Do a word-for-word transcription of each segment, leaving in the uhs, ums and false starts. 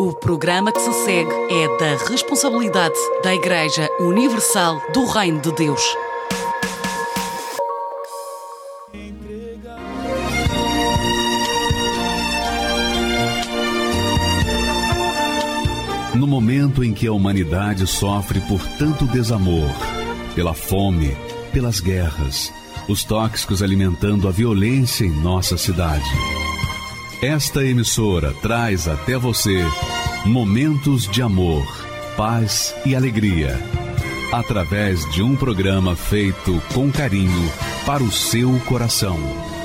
O programa que se segue é da responsabilidade da Igreja Universal do Reino de Deus. No momento em que a humanidade sofre por tanto desamor, pela fome, pelas guerras, os tóxicos alimentando a violência em nossa cidade, esta emissora traz até você momentos de amor, paz e alegria, através de um programa feito com carinho para o seu coração.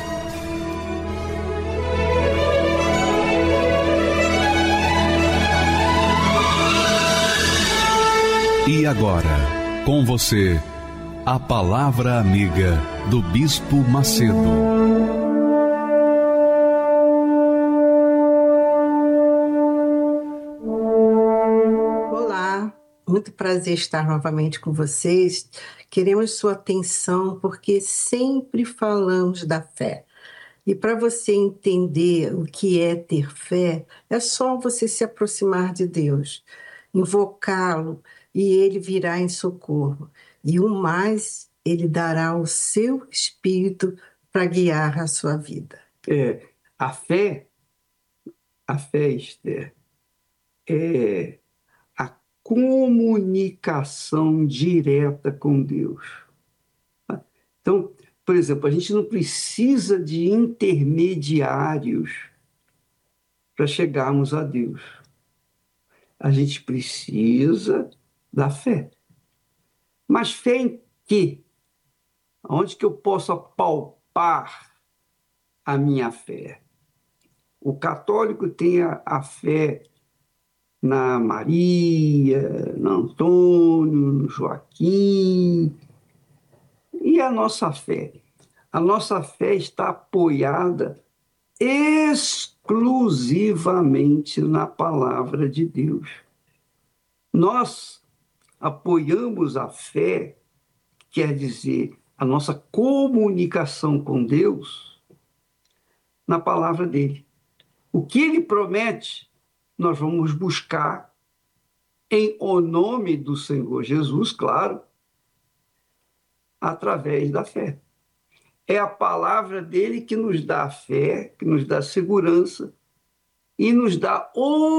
E agora, com você, a Palavra Amiga do Bispo Macedo. Muito prazer estar novamente com vocês. Queremos sua atenção porque sempre falamos da fé. E para você entender o que é ter fé, é só você se aproximar de Deus, invocá-lo e ele virá em socorro. E o mais, ele dará o seu espírito para guiar a sua vida. É, a fé, a fé, Esther, é comunicação direta com Deus. Então, por exemplo, a gente não precisa de intermediários para chegarmos a Deus. A gente precisa da fé. Mas fé em quê? Onde que eu posso palpar a minha fé? O católico tem a, a fé na Maria, no Antônio, no Joaquim. E a nossa fé? A nossa fé está apoiada exclusivamente na palavra de Deus. Nós apoiamos a fé, quer dizer, a nossa comunicação com Deus, na palavra dele. O que ele promete, nós vamos buscar em o nome do Senhor Jesus, claro, através da fé. É a palavra dele que nos dá a fé, que nos dá segurança e nos dá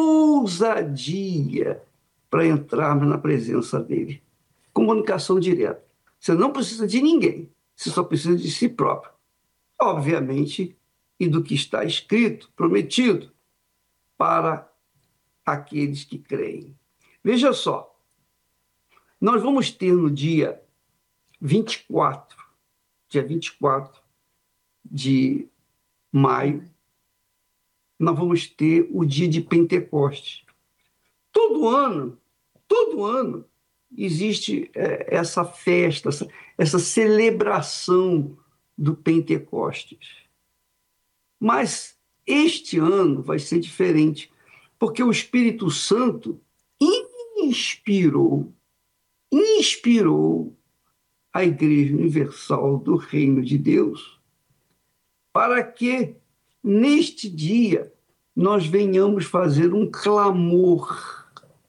ousadia para entrarmos na presença dele. Comunicação direta. Você não precisa de ninguém, você só precisa de si próprio. Obviamente, e do que está escrito, prometido, para aqueles que creem. Veja só, nós vamos ter no dia vinte e quatro, dia vinte e quatro de maio, nós vamos ter o dia de Pentecostes. Todo ano, todo ano, existe é, essa festa, essa, essa celebração do Pentecostes. Mas este ano vai ser diferente, porque o Espírito Santo inspirou, inspirou a Igreja Universal do Reino de Deus para que, neste dia, nós venhamos fazer um clamor,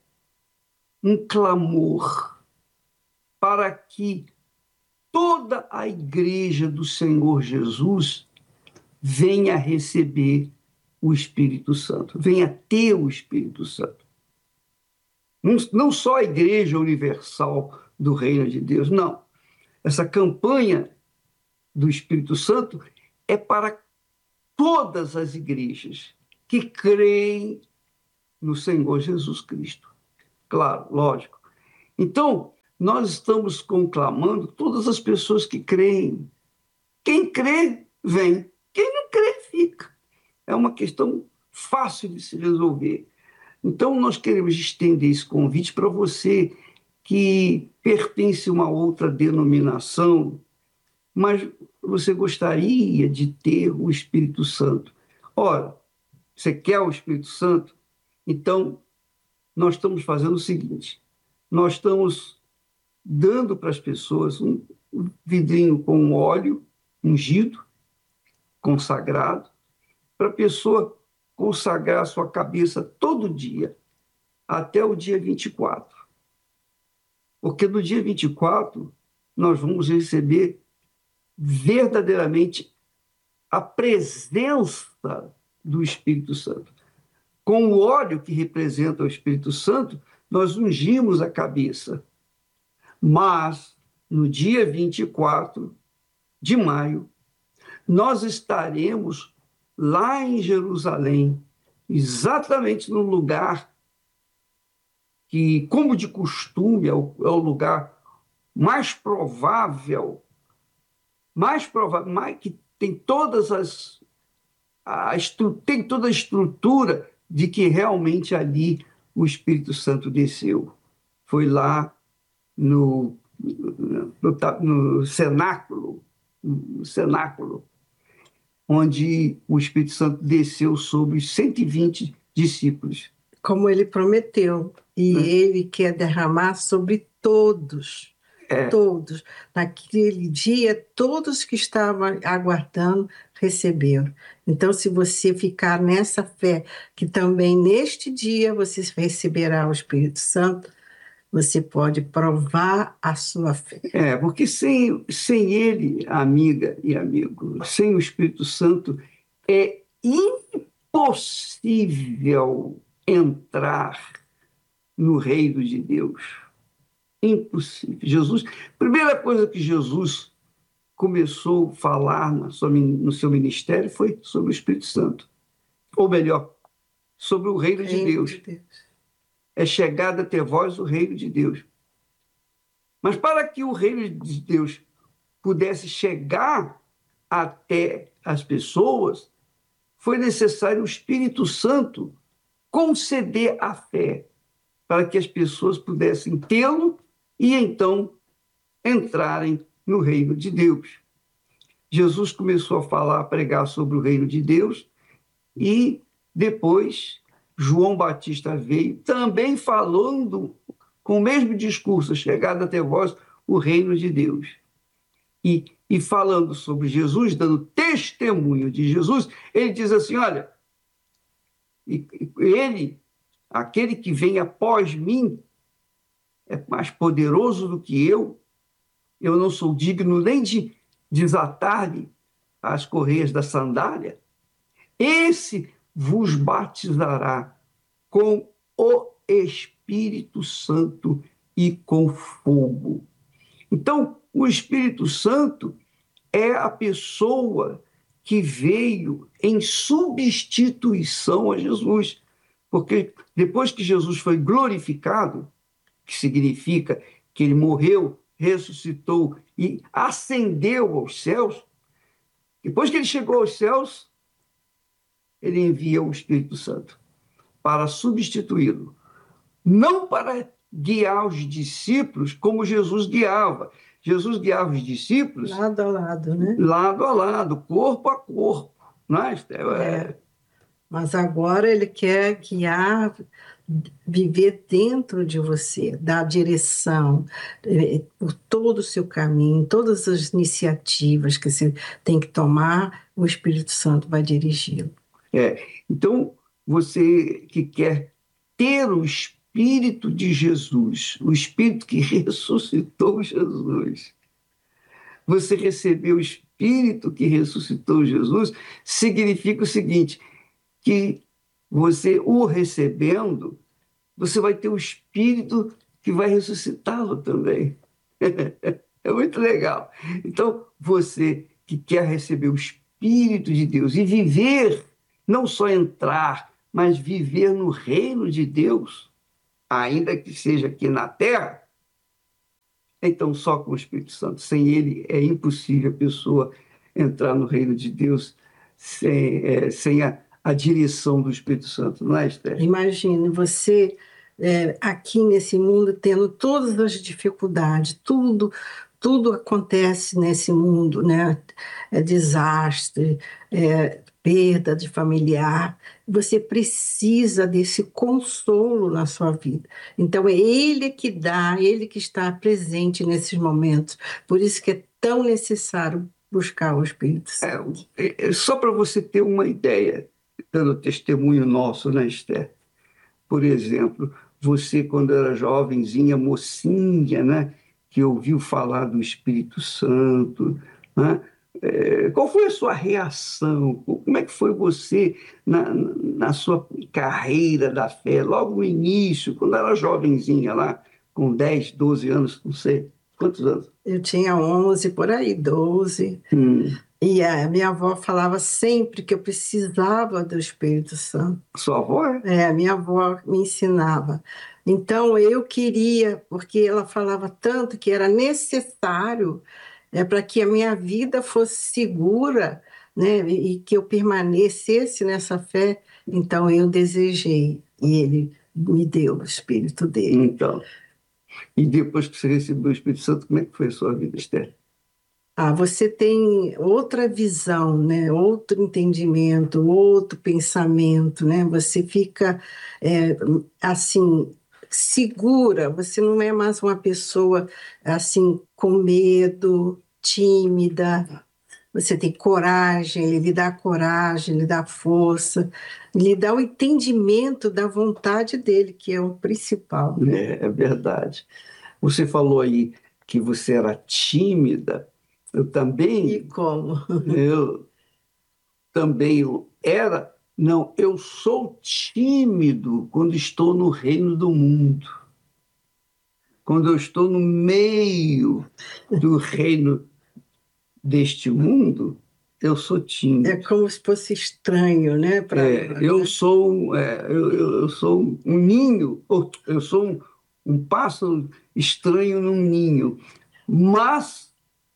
um clamor, para que toda a Igreja do Senhor Jesus venha receber o Espírito Santo, venha ter o Espírito Santo. Não, não só a Igreja Universal do Reino de Deus, não. Essa campanha do Espírito Santo é para todas as igrejas que creem no Senhor Jesus Cristo. Claro, lógico. Então, nós estamos conclamando todas as pessoas que creem. Quem crê, vem. Quem não crê, fica. É uma questão fácil de se resolver. Então, nós queremos estender esse convite para você que pertence a uma outra denominação, mas você gostaria de ter o Espírito Santo. Ora, você quer o Espírito Santo? Então, nós estamos fazendo o seguinte, nós estamos dando para as pessoas um vidrinho com óleo ungido, consagrado, para a pessoa consagrar a sua cabeça todo dia, até o dia vinte e quatro. Porque no dia vinte e quatro nós vamos receber verdadeiramente a presença do Espírito Santo. Com o óleo que representa o Espírito Santo, nós ungimos a cabeça. Mas, no dia vinte e quatro de maio, nós estaremos lá em Jerusalém, exatamente no lugar que, como de costume, é o, é o lugar mais provável, mais provável, mais, que tem todas as a estru, tem toda a estrutura de que realmente ali o Espírito Santo desceu. Foi lá no, no, no cenáculo, no cenáculo, onde o Espírito Santo desceu sobre os cento e vinte discípulos. Como ele prometeu, e é. ele quer derramar sobre todos, é. todos. Naquele dia, todos que estavam aguardando receberam. Então, se você ficar nessa fé, que também neste dia você receberá o Espírito Santo, você pode provar a sua fé. É, porque sem, sem ele, amiga e amigo, sem o Espírito Santo, é impossível entrar no reino de Deus. Impossível. Jesus, primeira coisa que Jesus começou a falar no seu, no seu ministério foi sobre o Espírito Santo. Ou melhor, sobre o reino, reino de Deus. De Deus. É chegado até vós o reino de Deus. Mas para que o reino de Deus pudesse chegar até as pessoas, foi necessário o Espírito Santo conceder a fé para que as pessoas pudessem tê-lo e então entrarem no reino de Deus. Jesus começou a falar, a pregar sobre o reino de Deus e depois João Batista veio também falando com o mesmo discurso, chegado até vós o reino de Deus. E, e falando sobre Jesus, dando testemunho de Jesus, ele diz assim, olha, ele, aquele que vem após mim, é mais poderoso do que eu, eu não sou digno nem de desatar-lhe as correias da sandália. Esse vos batizará com o Espírito Santo e com fogo. Então, o Espírito Santo é a pessoa que veio em substituição a Jesus. Porque depois que Jesus foi glorificado, que significa que ele morreu, ressuscitou e ascendeu aos céus, depois que ele chegou aos céus, ele envia o Espírito Santo para substituí-lo. Não para guiar os discípulos como Jesus guiava. Jesus guiava os discípulos... Lado a lado, né? Lado a lado, corpo a corpo. Não é, Esther? É. Mas agora ele quer guiar, viver dentro de você, dar direção, por todo o seu caminho, todas as iniciativas que você tem que tomar, o Espírito Santo vai dirigi-lo. É. Então, você que quer ter o Espírito de Jesus, o Espírito que ressuscitou Jesus, você receber o Espírito que ressuscitou Jesus, significa o seguinte, que você o recebendo, você vai ter o Espírito que vai ressuscitá-lo também. É muito legal. Então, você que quer receber o Espírito de Deus e viver, não só entrar, mas viver no reino de Deus, ainda que seja aqui na terra, então só com o Espírito Santo. Sem ele é impossível a pessoa entrar no reino de Deus sem, é, sem a a direção do Espírito Santo, não é, Esther? Imagine você é, aqui nesse mundo tendo todas as dificuldades, tudo, tudo acontece nesse mundo, né? É desastre, é, perda de familiar. Você precisa desse consolo na sua vida. Então é Ele que dá, Ele que está presente nesses momentos. Por isso que é tão necessário buscar o Espírito Santo. É, é, só para você ter uma ideia, dando testemunho nosso, né, Esther? Por exemplo, você, quando era jovenzinha, mocinha, né, que ouviu falar do Espírito Santo, né? É, qual foi a sua reação? Como é que foi você na, na sua carreira da fé, logo no início, quando era jovenzinha lá, com dez, doze anos, não sei, quantos anos? Eu tinha onze, por aí, doze. Hum. E a minha avó falava sempre que eu precisava do Espírito Santo. Sua avó? É? É, a minha avó me ensinava. Então eu queria, porque ela falava tanto que era necessário, é, para que a minha vida fosse segura, né, e que eu permanecesse nessa fé. Então eu desejei, e ele me deu o Espírito dele. Então, e depois que você recebeu o Espírito Santo, como é que foi a sua vida, Esther? Ah, você tem outra visão, né? Outro entendimento, outro pensamento, né? Você fica é, assim segura. Você não é mais uma pessoa assim com medo, tímida. Você tem coragem, ele lhe dá coragem, lhe dá força, lhe dá o entendimento da vontade dele, que é o principal. É, é verdade. Você falou aí que você era tímida. Eu também. E como? Eu também era. Não, eu sou tímido quando estou no reino do mundo. Quando eu estou no meio do reino deste mundo, eu sou tímido. É como se fosse estranho, né? Pra É, ela, eu né? sou, é, eu, eu- eu sou um ninho, ou eu sou um, um pássaro estranho num ninho. Mas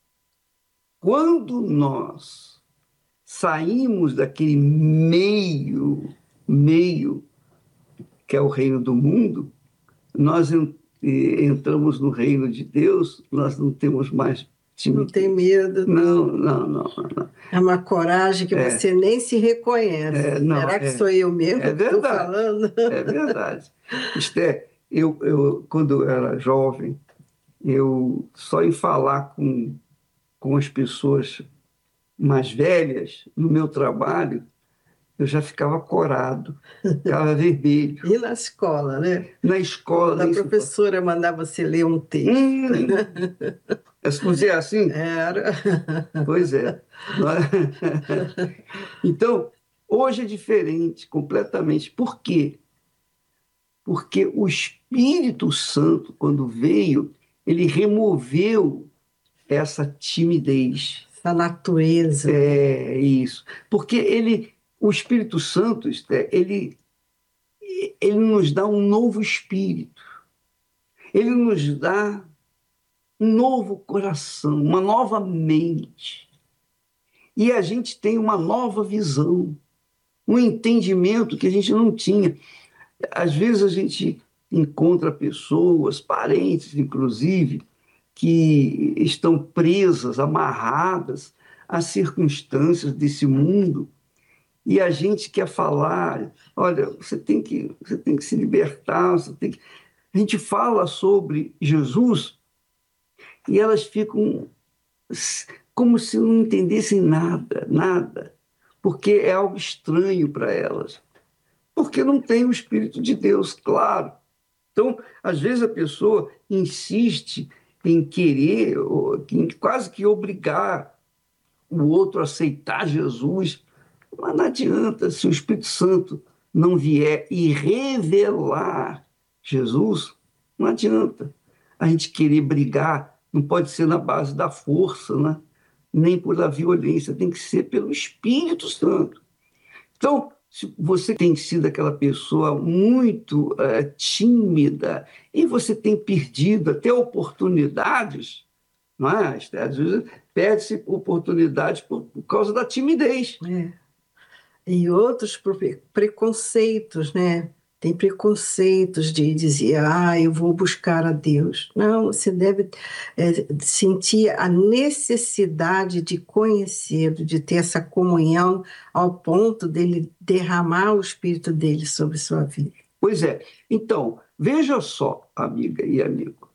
quando nós saímos daquele meio, meio que é o reino do mundo, nós en- eh, entramos no reino de Deus, nós não temos mais Não tem timidez. medo, Não, não, não, não. é uma coragem que É. você nem se reconhece. É, não, Será que é- sou eu mesmo é que estou verdade. falando? É verdade. Esther, eu, eu, quando eu era jovem, eu só em falar com, com as pessoas mais velhas no meu trabalho, eu já ficava corado, ficava vermelho. E na escola, né? Na escola, Quando a nem se fala. professora mandar você ler um texto. Hum, você é assim? Era. Pois é. Então, hoje é diferente, completamente. Por quê? Porque o Espírito Santo, quando veio, ele removeu essa timidez. Essa natureza. É isso. Porque ele, o Espírito Santo, Esther, ele, ele nos dá um novo espírito. Ele nos dá um novo coração, uma nova mente. E a gente tem uma nova visão, um entendimento que a gente não tinha. Às vezes a gente encontra pessoas, parentes, inclusive, que estão presas, amarradas às circunstâncias desse mundo, e a gente quer falar, olha, você tem que, você tem que se libertar, você tem que... A gente fala sobre Jesus e elas ficam como se não entendessem nada, nada, porque é algo estranho para elas, porque não tem o Espírito de Deus, claro. Então, às vezes a pessoa insiste em querer, em quase que obrigar o outro a aceitar Jesus, mas não adianta, se o Espírito Santo não vier e revelar Jesus, não adianta a gente querer brigar, não pode ser na base da força, né? Nem pela violência, tem que ser pelo Espírito Santo. Então, se você tem sido aquela pessoa muito uh, tímida e você tem perdido até oportunidades, não é? Às vezes perde-se oportunidades por, por causa da timidez. É. E outros preconceitos, né? Tem preconceitos de dizer, ah, eu vou buscar a Deus. Não, você deve é, sentir a necessidade de conhecê-lo, de ter essa comunhão ao ponto dele derramar o Espírito dele sobre sua vida. Pois é. Então, veja só, amiga e amigo.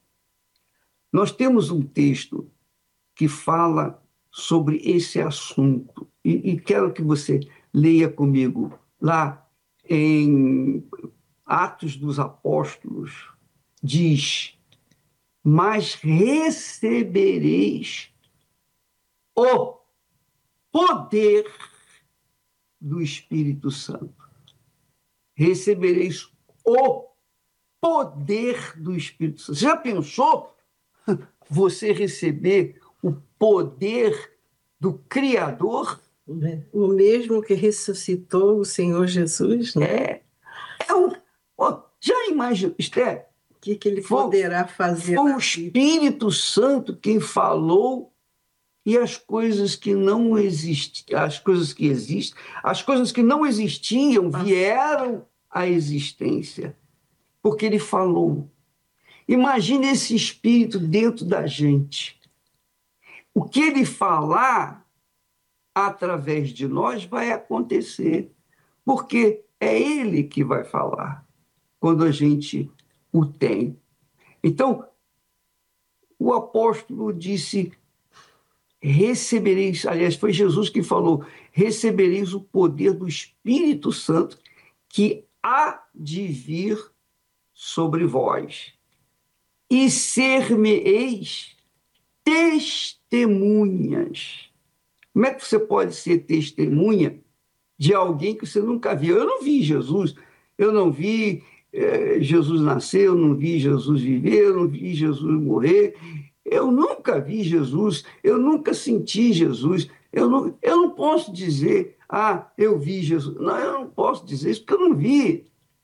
Nós temos um texto que fala sobre esse assunto. E, e quero que você leia comigo lá em Atos dos Apóstolos diz: mas recebereis o poder do Espírito Santo. Recebereis o poder do Espírito Santo. Você já pensou você receber o poder do Criador? O mesmo que ressuscitou o Senhor Jesus, né? É, é um, ó, já imagina, Esther? O que, que ele foi, poderá fazer? Foi o Espírito Santo quem falou, e as coisas que não existem, as coisas que existem, as coisas que não existiam vieram à existência, porque ele falou. Imagine esse Espírito dentro da gente. O que ele falar através de nós vai acontecer, porque é ele que vai falar quando a gente o tem. Então, o apóstolo disse: recebereis, aliás, foi Jesus que falou, recebereis o poder do Espírito Santo que há de vir sobre vós, e ser-me-eis testemunhas. Como é que você pode ser testemunha de alguém que você nunca viu? Eu não vi Jesus, eu não vi eh, Jesus nascer, eu não vi Jesus viver, eu não vi Jesus morrer, eu nunca vi Jesus, eu nunca senti Jesus, eu não, eu não posso dizer, ah, eu vi Jesus. Não, eu não posso dizer isso porque eu não vi.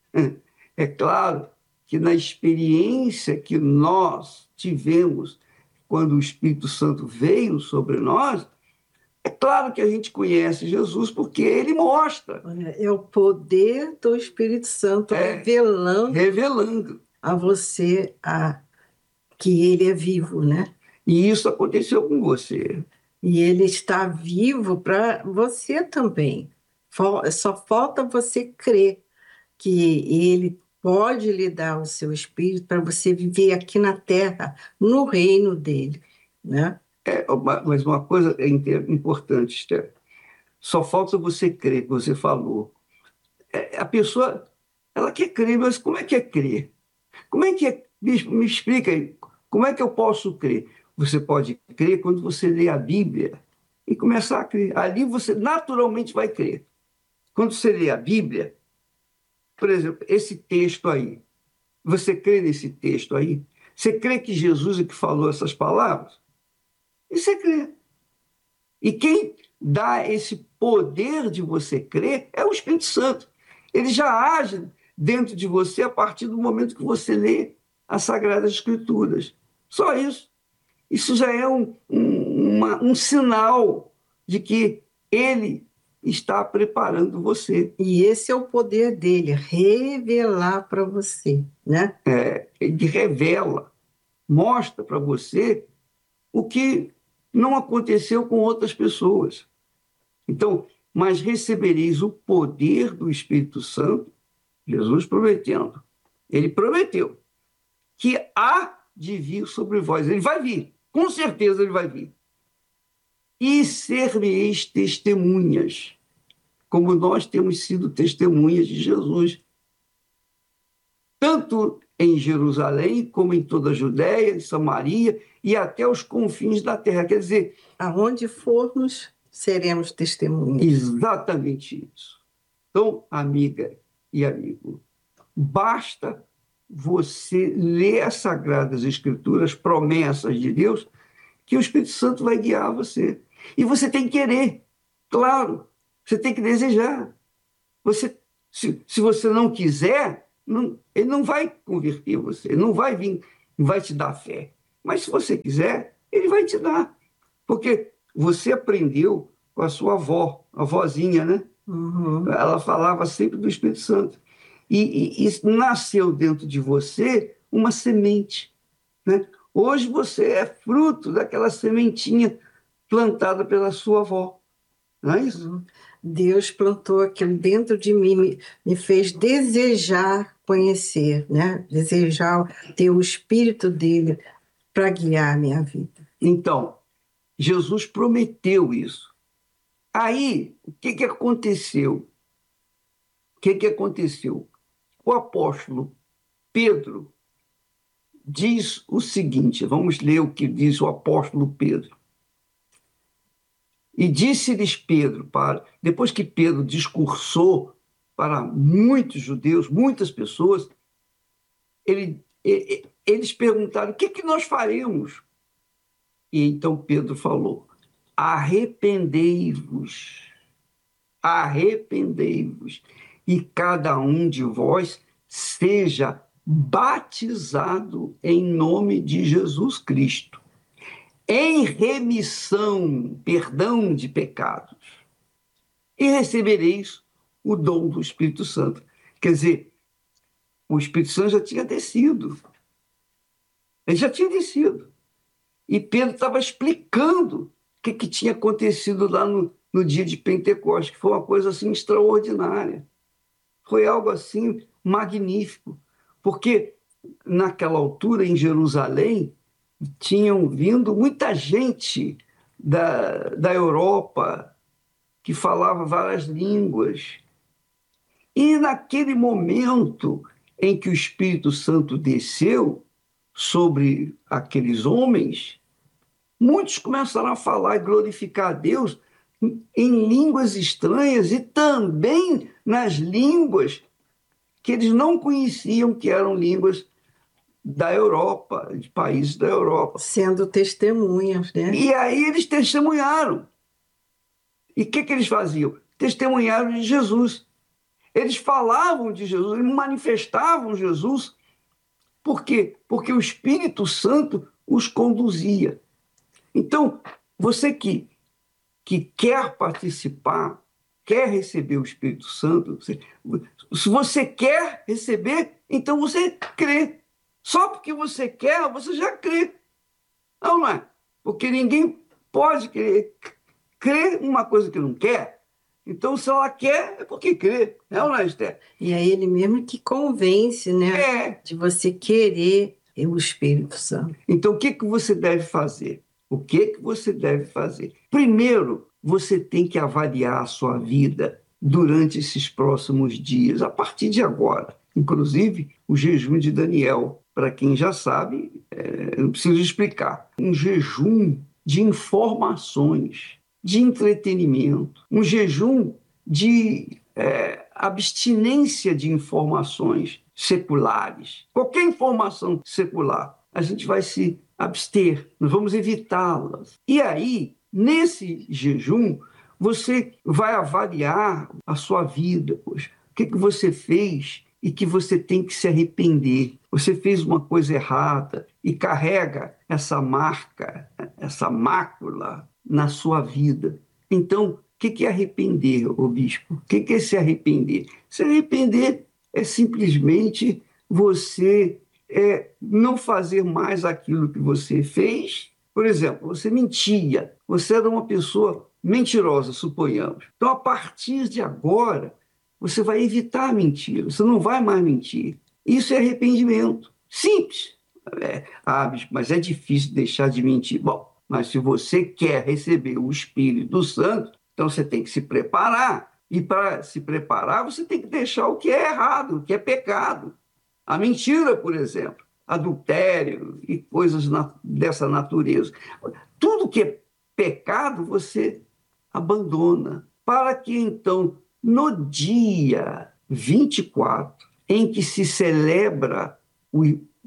É claro que na experiência que nós tivemos quando o Espírito Santo veio sobre nós, é claro que a gente conhece Jesus porque ele mostra. É o poder do Espírito Santo é, revelando, revelando a você a, que ele é vivo, né? E isso aconteceu com você. E ele está vivo para você também. Só falta você crer que ele pode lhe dar o seu espírito para você viver aqui na terra, no reino dele, né? É, mas uma coisa é importante, Esther. Só falta você crer, que você falou. É, a pessoa, ela quer crer, mas como é que é crer? Como é que é? Bispo, me explica aí. Como é que eu posso crer? Você pode crer quando você lê a Bíblia e começar a crer. Ali você naturalmente vai crer. Quando você lê a Bíblia, por exemplo, esse texto aí, você crê nesse texto aí? Você crê que Jesus é que falou essas palavras? E você crê. E quem dá esse poder de você crer é o Espírito Santo. Ele já age dentro de você a partir do momento que você lê as Sagradas Escrituras. Só isso. Isso já é um, um, uma, um sinal de que ele está preparando você. E esse é o poder dele, revelar para você, né? É, ele revela, mostra para você o que não aconteceu com outras pessoas. Então, mas recebereis o poder do Espírito Santo, Jesus prometendo. Ele prometeu que há de vir sobre vós. Ele vai vir, com certeza ele vai vir. E ser-me-eis testemunhas, como nós temos sido testemunhas de Jesus, tanto em Jerusalém, como em toda a Judéia, em Samaria e até os confins da terra. Quer dizer, aonde formos, seremos testemunhas. Exatamente isso. Então, amiga e amigo, basta você ler as Sagradas Escrituras, promessas de Deus, que o Espírito Santo vai guiar você. E você tem que querer, claro, você tem que desejar. Você, se, se você não quiser, não, ele não vai converter você, ele não vai vir, não vai te dar fé. Mas se você quiser, ele vai te dar. Porque você aprendeu com a sua avó, a vozinha, né? Uhum. Ela falava sempre do Espírito Santo. E, e, e nasceu dentro de você uma semente, né? Hoje você é fruto daquela sementinha plantada pela sua avó. Não é isso? Deus plantou aquilo dentro de mim, me, me fez desejar conhecer, né? Desejar ter o Espírito dele para guiar a minha vida. Então, Jesus prometeu isso. Aí, o que, que aconteceu? O que, que aconteceu? o apóstolo Pedro diz o seguinte, vamos ler o que diz o apóstolo Pedro. E disse-lhes Pedro, para, depois que Pedro discursou para muitos judeus, muitas pessoas, ele, ele, eles perguntaram, o que, que nós faremos? E então Pedro falou, arrependei-vos, arrependei-vos, e cada um de vós seja batizado em nome de Jesus Cristo, em remissão, perdão de pecados, e recebereis o dom do Espírito Santo. Quer dizer, o Espírito Santo já tinha descido. Ele já tinha descido. E Pedro estava explicando o que, que tinha acontecido lá no, no dia de Pentecostes, que foi uma coisa assim extraordinária. Foi algo assim magnífico. Porque naquela altura, em Jerusalém, tinham vindo muita gente da, da Europa que falava várias línguas. E naquele momento em que o Espírito Santo desceu sobre aqueles homens, muitos começaram a falar e glorificar a Deus em línguas estranhas e também nas línguas que eles não conheciam, que eram línguas da Europa, de países da Europa. Sendo testemunhas, né? E aí eles testemunharam. E o que, que eles faziam? Testemunharam de Jesus. Eles falavam de Jesus, eles manifestavam Jesus. Por quê? Porque o Espírito Santo os conduzia. Então, você que, que quer participar, quer receber o Espírito Santo, você, se você quer receber, então você crê. Só porque você quer, você já crê. Não, não é? Porque ninguém pode crer, crer uma coisa que não quer. Então, se ela quer, é porque crê. Não, não é, Esther? E é ele mesmo que convence, né? É. De você querer o Espírito Santo. Então, o que, que você deve fazer? O que, que você deve fazer? Primeiro, você tem que avaliar a sua vida durante esses próximos dias, a partir de agora. Inclusive, o jejum de Daniel. Para quem já sabe, é, não preciso explicar. Um jejum de informações, de entretenimento, um jejum de é, abstinência de informações seculares. Qualquer informação secular, a gente vai se abster, nós vamos evitá-las. E aí, nesse jejum, você vai avaliar a sua vida, pois, o que, que você fez e que você tem que se arrepender. Você fez uma coisa errada e carrega essa marca, essa mácula na sua vida. Então, o que é arrepender, ô bispo? O que é se arrepender? Se arrepender é simplesmente você é, não fazer mais aquilo que você fez. Por exemplo, você mentia, você era uma pessoa mentirosa, suponhamos. Então, a partir de agora, você vai evitar a mentira, você não vai mais mentir. Isso é arrependimento. Simples. É, ah, bispo, mas é difícil deixar de mentir. Bom, mas se você quer receber o Espírito Santo, então você tem que se preparar. E para se preparar, você tem que deixar o que é errado, o que é pecado. A mentira, por exemplo, adultério e coisas na, dessa natureza. Tudo que é pecado, você abandona. Para que, então, no dia vinte e quatro, em que se celebra o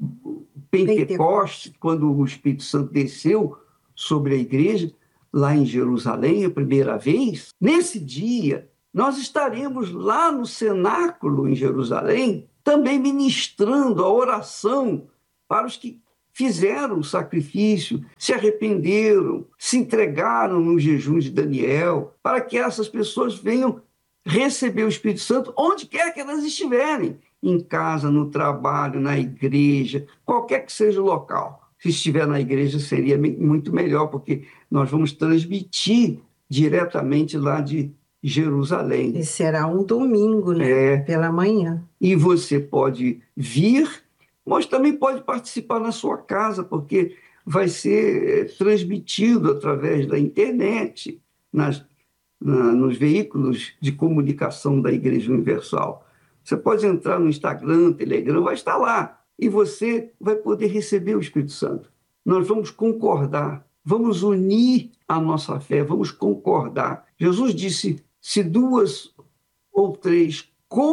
Pentecostes, quando o Espírito Santo desceu sobre a igreja, lá em Jerusalém, a primeira vez, nesse dia, nós estaremos lá no cenáculo em Jerusalém, também ministrando a oração para os que fizeram o sacrifício, se arrependeram, se entregaram no jejum de Daniel, para que essas pessoas venham receber o Espírito Santo onde quer que elas estiverem, em casa, no trabalho, na igreja, qualquer que seja o local. Se estiver na igreja seria muito melhor, porque nós vamos transmitir diretamente lá de Jerusalém. E será um domingo, né? É. Pela manhã. E você pode vir, mas também pode participar na sua casa, porque vai ser transmitido através da internet, nas, na, nos veículos de comunicação da Igreja Universal. Você pode entrar no Instagram, Telegram, vai estar lá. E você vai poder receber o Espírito Santo. Nós vamos concordar, vamos unir a nossa fé, vamos concordar. Jesus disse, se duas ou três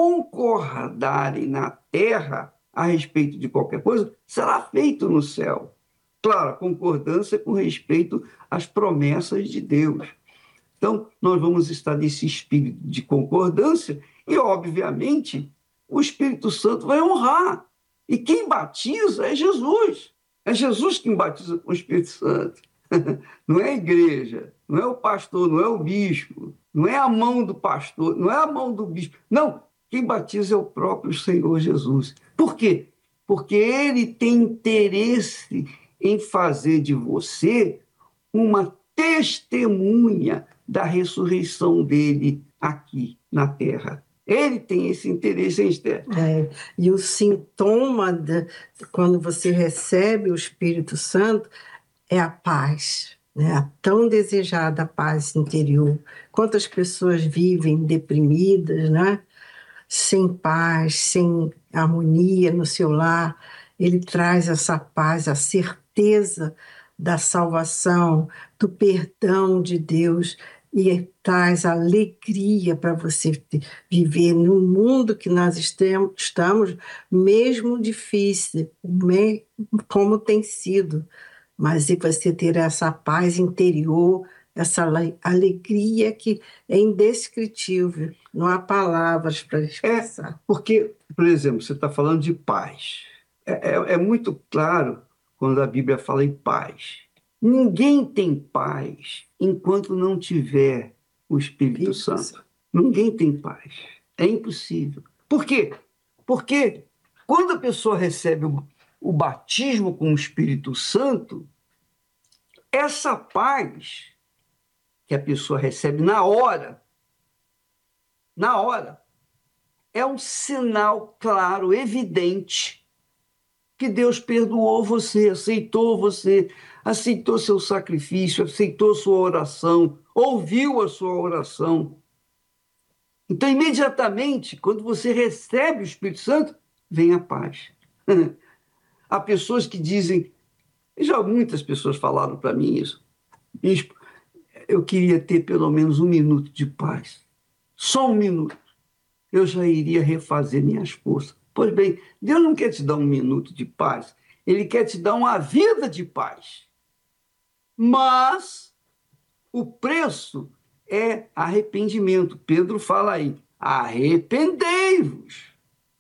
concordarem na terra a respeito de qualquer coisa, será feito no céu. Claro, a concordância com respeito às promessas de Deus. Então, nós vamos estar nesse espírito de concordância e, obviamente, o Espírito Santo vai honrar. E quem batiza é Jesus. É Jesus quem batiza com o Espírito Santo. Não é a igreja, não é o pastor, não é o bispo, não é a mão do pastor, não é a mão do bispo. Não, quem batiza é o próprio Senhor Jesus. Por quê? Porque ele tem interesse em fazer de você uma testemunha da ressurreição dele aqui na terra. Ele tem esse interesse em Esther. É, e o sintoma de, quando você recebe o Espírito Santo é a paz, né? A tão desejada paz interior. Quantas pessoas vivem deprimidas, né? Sem paz, sem harmonia no seu lar. Ele traz essa paz, a certeza da salvação, do perdão de Deus, e traz alegria para você viver no mundo que nós estamos, mesmo difícil, como tem sido. Mas e você ter essa paz interior, essa alegria que é indescritível, não há palavras para expressar. É, porque, por exemplo, você está falando de paz. É, é, é muito claro quando a Bíblia fala em paz. Ninguém tem paz enquanto não tiver o Espírito Isso. Santo. Ninguém tem paz. É impossível. Por quê? Porque quando a pessoa recebe o, o batismo com o Espírito Santo, essa paz que a pessoa recebe na hora, na hora, é um sinal claro, evidente, que Deus perdoou você, aceitou você, aceitou seu sacrifício, aceitou sua oração, ouviu a sua oração. Então, imediatamente, quando você recebe o Espírito Santo, vem a paz. Há pessoas que dizem, já muitas pessoas falaram para mim isso, bispo, eu queria ter pelo menos um minuto de paz. Só um minuto. Eu já iria refazer minhas forças. Pois bem, Deus não quer te dar um minuto de paz, Ele quer te dar uma vida de paz. Mas o preço é arrependimento. Pedro fala aí, arrependei-vos.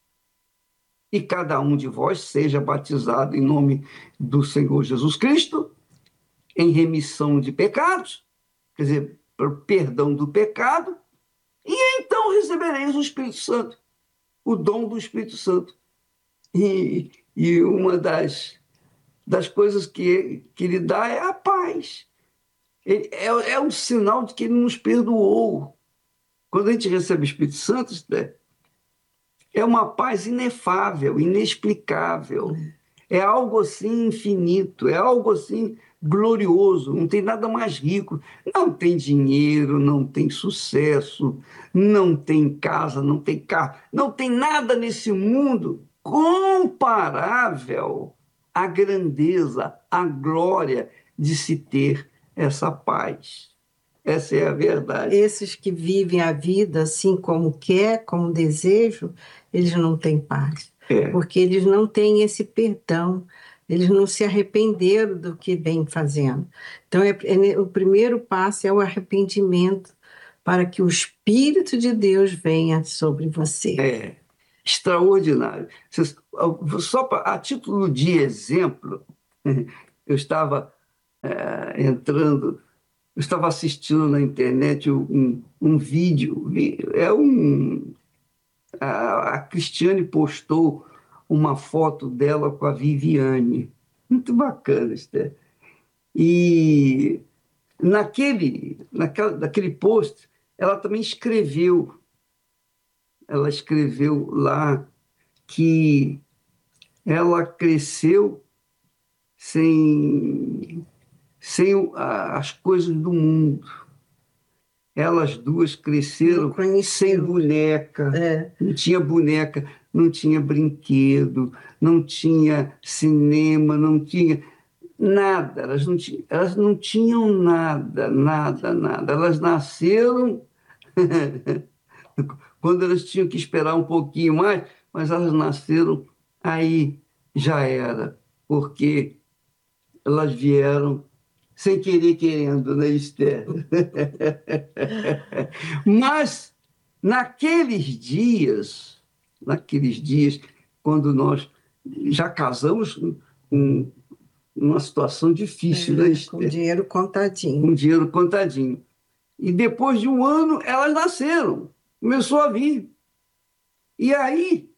E cada um de vós seja batizado em nome do Senhor Jesus Cristo, em remissão de pecados, quer dizer, por perdão do pecado, e então recebereis o Espírito Santo, o dom do Espírito Santo. E, e uma das, das coisas que, que ele dá é a paz. Ele, é, é um sinal de que ele nos perdoou. Quando a gente recebe o Espírito Santo, é uma paz inefável, inexplicável. É algo assim infinito, é algo assim glorioso, não tem nada mais rico. Não tem dinheiro, não tem sucesso, não tem casa, não tem carro, não tem nada nesse mundo comparável à grandeza, à glória de se ter essa paz. Essa é a verdade. Esses que vivem a vida assim como quer, como desejo, eles não têm paz. É. Porque eles não têm esse perdão, eles não se arrependeram do que vem fazendo. Então, é, é, o primeiro passo é o arrependimento para que o Espírito de Deus venha sobre você. É, extraordinário. Só pra, a título de exemplo, eu estava é, entrando, eu estava assistindo na internet um, um vídeo, é um... A, a Cristiane postou uma foto dela com a Viviane. Muito bacana, Esther. E naquele, naquela, naquele post, ela também escreveu, ela escreveu lá que ela cresceu sem, sem as coisas do mundo. elas duas cresceram sem boneca, é. não tinha boneca, não tinha brinquedo, não tinha cinema, não tinha nada, elas não tinham, elas não tinham nada, nada, nada. Elas nasceram quando elas tinham que esperar um pouquinho mais, mas elas nasceram, aí já era, porque elas vieram sem querer querendo, né, Esther? Mas naqueles dias, naqueles dias, quando nós já casamos com uma situação difícil, é, né, Esther? Com dinheiro contadinho. Com dinheiro contadinho. E depois de um ano, elas nasceram. Começou a vir. E aí,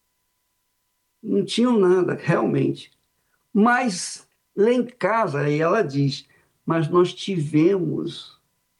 não tinham nada, realmente. Mas lá em casa, aí ela diz, mas nós tivemos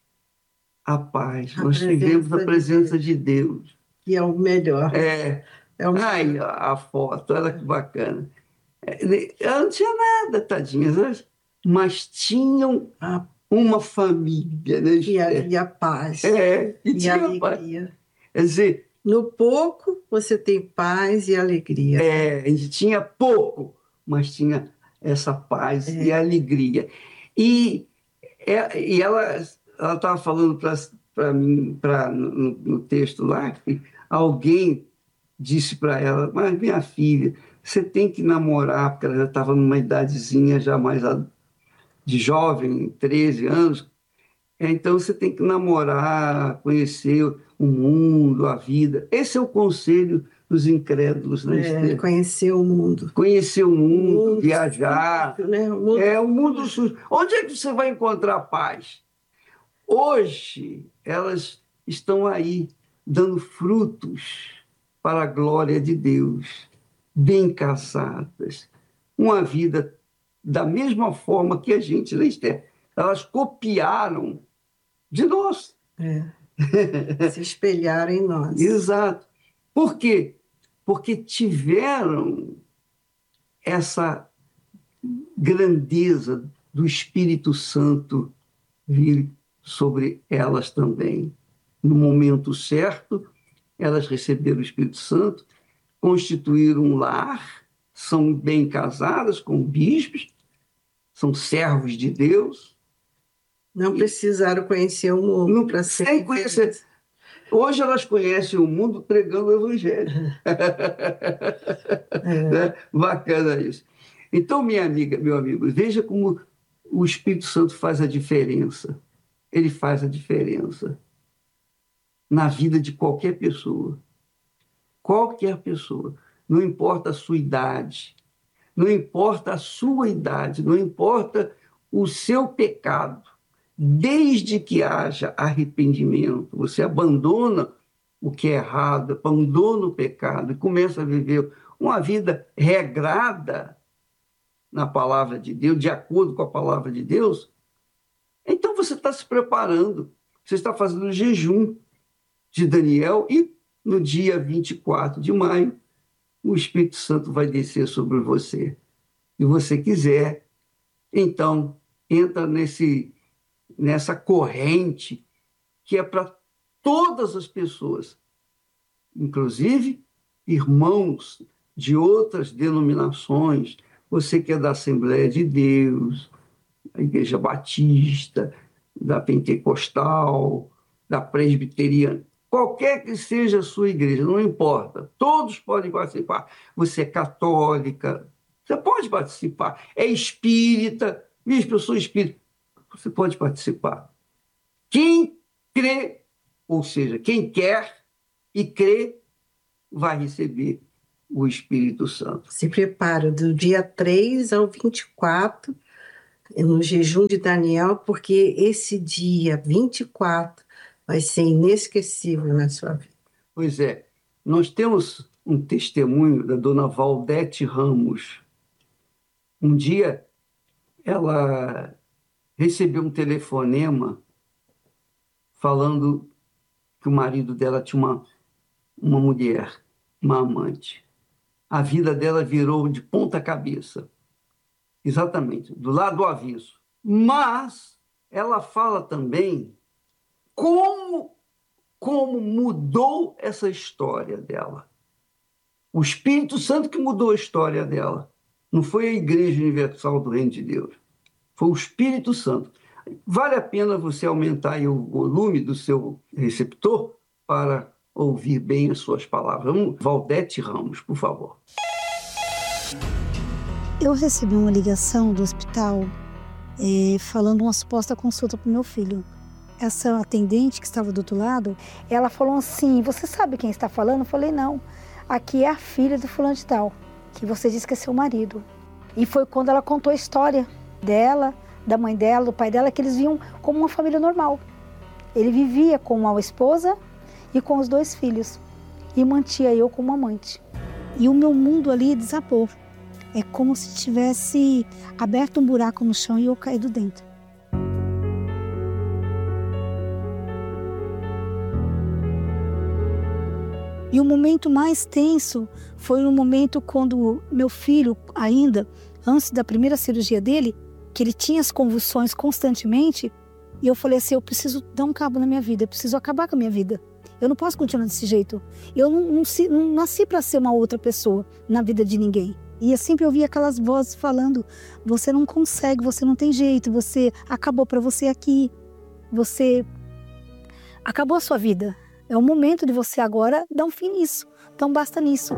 a paz, A nós tivemos a presença de de Deus. Que é o melhor. É. É o Ai, a a foto, olha que bacana. É, ela não tinha nada, tadinhas, mas tinham a, uma família, né? e, a, e a paz. É, e, e tinha a paz. alegria. Quer dizer, no pouco você tem paz e alegria. É, a gente tinha pouco, mas tinha essa paz É. e alegria. E, é, e ela estava falando para mim, pra, no, no texto lá, que alguém disse para ela, mas minha filha, você tem que namorar, porque ela já estava numa idadezinha já mais a- de jovem, treze anos, é, então você tem que namorar, conhecer o mundo, a vida. Esse é o conselho dos incrédulos, né, É, Esther? conhecer o mundo. Conhecer o mundo, O mundo viajar. sujo, né? O mundo É o mundo sujo. Onde é que você vai encontrar paz? Hoje, elas estão aí, dando frutos para a glória de Deus, bem casadas, uma vida da mesma forma que a gente, né, Esther? Elas copiaram de nós. É. Se espelharam em nós. Exato. Por quê? Porque tiveram essa grandeza do Espírito Santo vir sobre elas também. No momento certo, elas receberam o Espírito Santo, constituíram um lar, são bem casadas com bispos, são servos de Deus. Não precisaram conhecer o mundo Não para ser sem conhecer. felizes. Hoje elas conhecem o mundo pregando o Evangelho. Né? Bacana isso. Então, minha amiga, meu amigo, veja como o Espírito Santo faz a diferença. Ele faz a diferença na vida de qualquer pessoa. Qualquer pessoa. Não importa a sua idade, não importa a sua idade, não importa o seu pecado. Desde que haja arrependimento, você abandona o que é errado, abandona o pecado e começa a viver uma vida regrada na palavra de Deus, de acordo com a palavra de Deus, então você está se preparando, você está fazendo o jejum de Daniel e no dia vinte e quatro de maio o Espírito Santo vai descer sobre você. Se você quiser, então entra nesse, nessa corrente que é para todas as pessoas, inclusive irmãos de outras denominações, você que é da Assembleia de Deus, da Igreja Batista, da Pentecostal, da Presbiteriana, qualquer que seja a sua igreja, não importa, todos podem participar. Você é católica, você pode participar. É espírita, mesmo eu sou espírita, você pode participar. Quem crê, ou seja, quem quer e crê, vai receber o Espírito Santo. Se prepara do dia três ao vinte e quatro, no jejum de Daniel, porque esse dia vinte e quatro vai ser inesquecível na sua vida. Pois é, nós temos um testemunho da dona Valdete Ramos. Um dia, ela recebeu um telefonema falando que o marido dela tinha uma, uma mulher, uma amante. A vida dela virou de ponta cabeça. Exatamente, do lado do avesso. Mas ela fala também como, como mudou essa história dela. O Espírito Santo que mudou a história dela. Não foi a Igreja Universal do Reino de Deus. Foi o Espírito Santo. Vale a pena você aumentar aí o volume do seu receptor para ouvir bem as suas palavras. Vamos, Valdete Ramos, por favor. Eu recebi uma ligação do hospital eh, falando uma suposta consulta para o meu filho. Essa atendente que estava do outro lado, ela falou assim, você sabe quem está falando? Eu falei, não, aqui é a filha do fulano de tal, que você disse que é seu marido. E foi quando ela contou a história dela, da mãe dela, do pai dela, que eles viam como uma família normal. Ele vivia com a esposa e com os dois filhos e mantinha eu como amante. E o meu mundo ali desabou. É como se tivesse aberto um buraco no chão e eu caído dentro. E o momento mais tenso foi no momento quando meu filho, ainda antes da primeira cirurgia dele, que ele tinha as convulsões constantemente, e eu falei assim, eu preciso dar um cabo na minha vida, eu preciso acabar com a minha vida. Eu não posso continuar desse jeito. Eu não, não, não nasci para ser uma outra pessoa na vida de ninguém. E eu sempre ouvia aquelas vozes falando, você não consegue, você não tem jeito, você acabou para você aqui, você acabou a sua vida. É o momento de você agora dar um fim nisso, então basta nisso.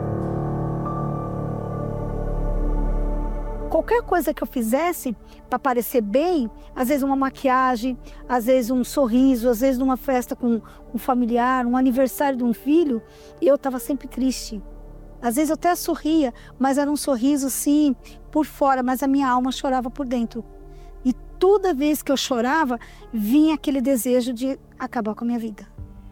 Qualquer coisa que eu fizesse para parecer bem, às vezes uma maquiagem, às vezes um sorriso, às vezes numa festa com um familiar, um aniversário de um filho, eu estava sempre triste. Às vezes eu até sorria, mas era um sorriso sim, por fora, mas a minha alma chorava por dentro. E toda vez que eu chorava, vinha aquele desejo de acabar com a minha vida.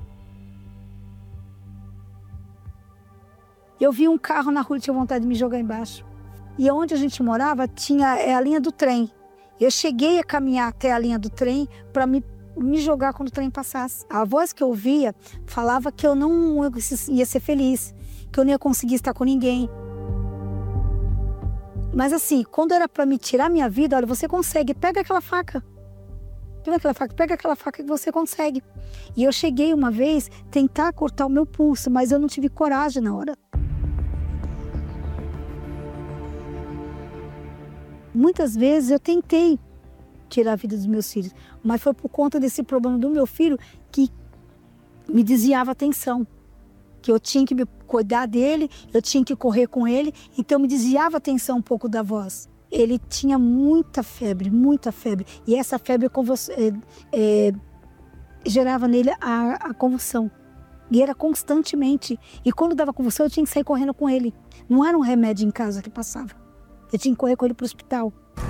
Eu vi um carro na rua e tinha vontade de me jogar embaixo. E onde a gente morava tinha é, a linha do trem. Eu cheguei a caminhar até a linha do trem para me, me jogar quando o trem passasse. A voz que eu ouvia falava que eu não ia ser feliz, que eu não ia conseguir estar com ninguém. Mas assim, quando era para me tirar minha vida, olha, você consegue, pega aquela faca. Pega aquela faca, pega aquela faca que você consegue. E eu cheguei uma vez tentar cortar o meu pulso, mas eu não tive coragem na hora. Muitas vezes eu tentei tirar a vida dos meus filhos, mas foi por conta desse problema do meu filho que me desviava a atenção. Que eu tinha que me cuidar dele, eu tinha que correr com ele, então me desviava a atenção um pouco da voz. Ele tinha muita febre, muita febre, e essa febre é, é, gerava nele a, a convulsão. E era constantemente. E quando dava convulsão, eu tinha que sair correndo com ele. Não era um remédio em casa que passava. Eu tinha que correr com ele para o hospital.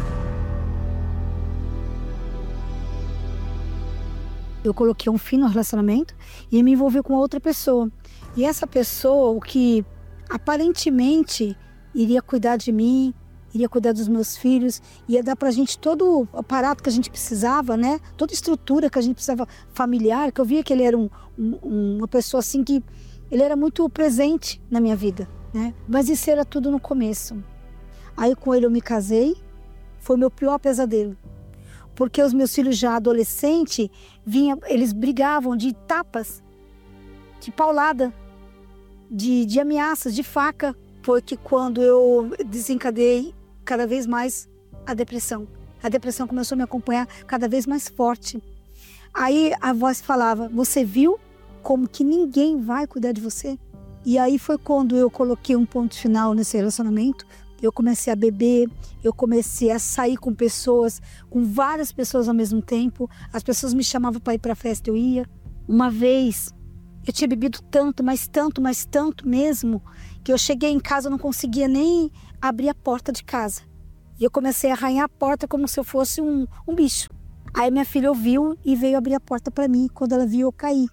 Eu coloquei um fim no relacionamento e me envolvi com outra pessoa. E essa pessoa, o que aparentemente iria cuidar de mim, iria cuidar dos meus filhos, ia dar pra gente todo o aparato que a gente precisava, né? Toda a estrutura que a gente precisava familiar, que eu via que ele era um, um, uma pessoa assim que... Ele era muito presente na minha vida, né? Mas isso era tudo no começo. Aí com ele eu me casei, foi o meu pior pesadelo. Porque os meus filhos já adolescentes, vinha, eles brigavam de tapas, de paulada, de, de ameaças, de faca. Porque quando eu desencadeei cada vez mais a depressão. A depressão começou a me acompanhar cada vez mais forte. Aí a voz falava, você viu como que ninguém vai cuidar de você? E aí foi quando eu coloquei um ponto final nesse relacionamento. Eu comecei a beber, eu comecei a sair com pessoas, com várias pessoas ao mesmo tempo. As pessoas me chamavam para ir para a festa, eu ia. Uma vez, eu tinha bebido tanto, mas tanto, mas tanto mesmo, que eu cheguei em casa e não conseguia nem abrir a porta de casa. E eu comecei a arranhar a porta como se eu fosse um, um bicho. Aí minha filha ouviu e veio abrir a porta para mim. Quando ela viu, eu caí.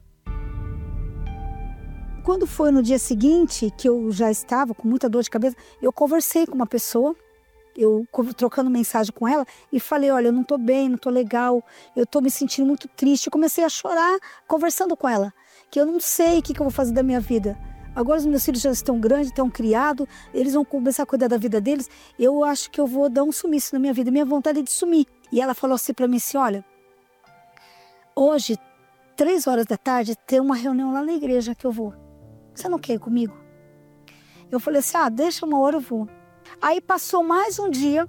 Quando foi no dia seguinte, que eu já estava com muita dor de cabeça, eu conversei com uma pessoa, eu trocando mensagem com ela, e falei, olha, eu não estou bem, não estou legal, eu estou me sentindo muito triste. Eu comecei a chorar conversando com ela, que eu não sei o que, que eu vou fazer da minha vida. Agora os meus filhos já estão grandes, estão criados, eles vão começar a cuidar da vida deles, eu acho que eu vou dar um sumiço na minha vida, minha vontade é de sumir. E ela falou assim para mim assim, olha, hoje três horas da tarde, tem uma reunião lá na igreja que eu vou. Você não quer ir comigo? Eu falei assim, ah, deixa uma hora eu vou. Aí passou mais um dia,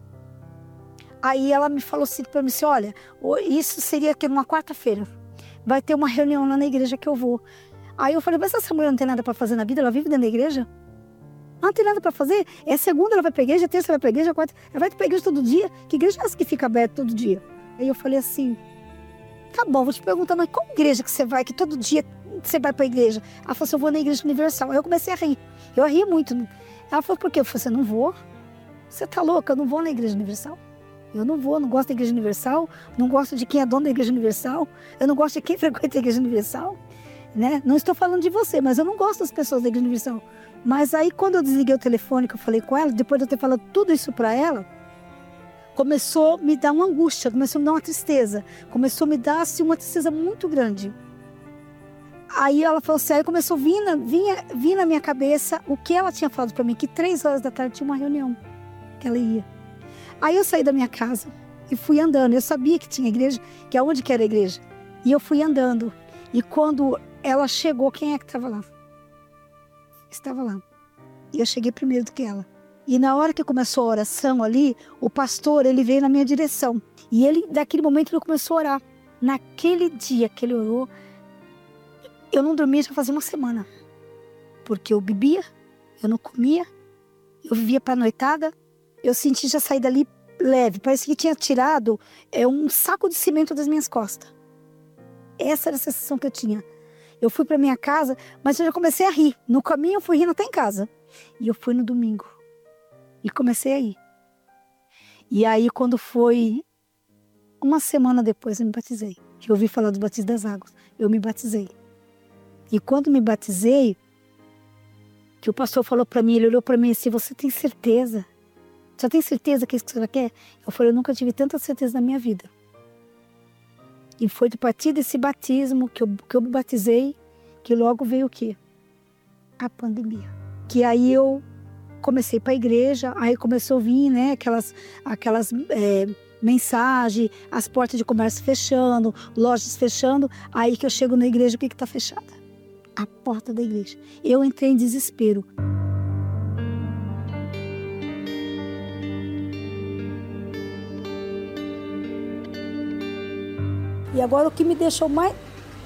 aí ela me falou assim para mim, assim, olha, isso seria que numa quarta-feira, vai ter uma reunião lá na igreja que eu vou. Aí eu falei, mas essa mulher não tem nada para fazer na vida, ela vive dentro da igreja? Ela não tem nada para fazer? É segunda, ela vai para a igreja, terça ela vai para a igreja, quarta, ela vai para a igreja todo dia. Que igreja é essa que fica aberta todo dia? Aí eu falei assim, tá bom, vou te perguntar, mas qual igreja que você vai, que todo dia você vai para a igreja? Ela falou assim, eu vou na Igreja Universal. Aí eu comecei a rir, eu ri muito. Ela falou, por quê? Eu falei assim, não vou. Você tá louca, eu não vou na Igreja Universal. Eu não vou, não gosto da Igreja Universal, não gosto de quem é dono da Igreja Universal, eu não gosto de quem frequenta a Igreja Universal, né? Não estou falando de você, mas eu não gosto das pessoas da Igreja Universal. Mas aí quando eu desliguei o telefone, que eu falei com ela, depois de eu ter falado tudo isso para ela, começou a me dar uma angústia, começou a me dar uma tristeza, começou a me dar assim, uma tristeza muito grande. Aí ela falou assim, aí começou a vir na, vinha, vir na minha cabeça o que ela tinha falado para mim, que três horas da tarde tinha uma reunião que ela ia. Aí eu saí da minha casa e fui andando. Eu sabia que tinha igreja, que aonde que era a igreja. E eu fui andando. E quando ela chegou, quem é que estava lá? Estava lá. E eu cheguei primeiro do que ela. E na hora que começou a oração ali, o pastor, ele veio na minha direção. E ele, daquele momento, ele começou a orar. Naquele dia que ele orou, eu não dormia já fazia uma semana. Porque eu bebia, eu não comia, eu vivia para noitada. Eu senti já sair dali leve. Parece que tinha tirado é, um saco de cimento das minhas costas. Essa era a sensação que eu tinha. Eu fui para minha casa, mas eu já comecei a rir. No caminho eu fui rindo até em casa. E eu fui no domingo. E comecei a ir. E aí quando foi uma semana depois eu me batizei. Que eu ouvi falar do batismo das águas. Eu me batizei. E quando me batizei, que o pastor falou para mim, ele olhou para mim assim, você tem certeza? Você tem certeza que é isso que você quer? Eu falei, eu nunca tive tanta certeza na minha vida. E foi a partir desse batismo que eu, que eu me batizei, que logo veio o quê? A pandemia. Que aí eu comecei para a igreja, aí começou a vir, né, aquelas, aquelas é, mensagens, as portas de comércio fechando, lojas fechando, aí que eu chego na igreja, o que está fechada? A porta da igreja. Eu entrei em desespero. E agora o que me deixou mais,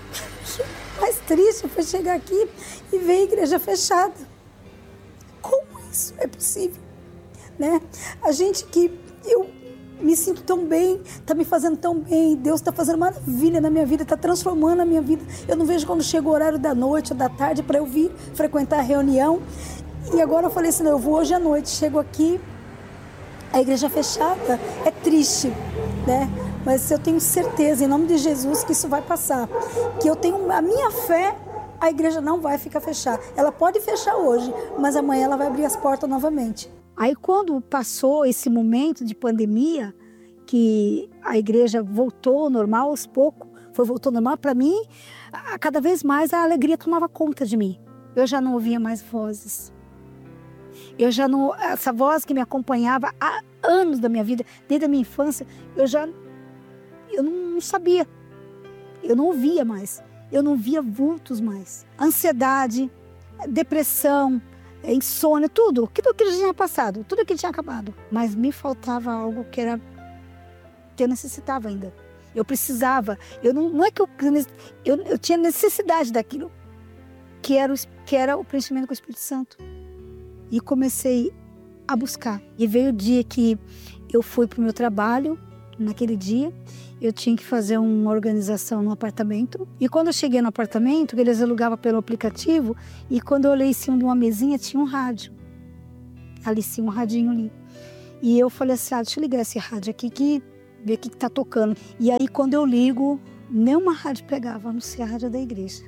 mais triste foi chegar aqui e ver a igreja fechada. Como isso é possível? Né? A gente que eu me sinto tão bem, está me fazendo tão bem, Deus está fazendo maravilha na minha vida, está transformando a minha vida. Eu não vejo quando chega o horário da noite ou da tarde para eu vir frequentar a reunião. E agora eu falei assim, não, eu vou hoje à noite, chego aqui, a igreja fechada, é triste, né? Mas eu tenho certeza, em nome de Jesus, que isso vai passar. Que eu tenho a minha fé, a igreja não vai ficar fechada. Ela pode fechar hoje, mas amanhã ela vai abrir as portas novamente. Aí quando passou esse momento de pandemia, que a igreja voltou ao normal aos poucos, foi voltou ao normal, para mim, cada vez mais a alegria tomava conta de mim. Eu já não ouvia mais vozes. Eu já não, essa voz que me acompanhava há anos da minha vida, desde a minha infância, eu já eu não sabia, eu não ouvia mais, eu não via vultos mais. Ansiedade, depressão, insônia, tudo, tudo que já tinha passado, tudo que tinha acabado. Mas me faltava algo que era, que eu necessitava ainda. Eu precisava, eu não, não é que eu, eu, eu tinha necessidade daquilo, que era, o, que era o preenchimento com o Espírito Santo. E comecei a buscar. E veio o dia que eu fui para o meu trabalho, naquele dia, eu tinha que fazer uma organização no apartamento. E quando eu cheguei no apartamento, eles alugavam pelo aplicativo, e quando eu olhei em cima de uma mesinha, tinha um rádio. Ali sim, um radinho ali. E eu falei assim, ah, deixa eu ligar esse rádio aqui, que, ver o que está tocando. E aí, quando eu ligo, nenhuma rádio pegava, a não ser a rádio da igreja.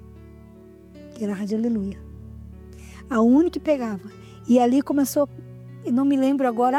Que era a Rádio Aleluia. A única que pegava. E ali começou, eu não me lembro agora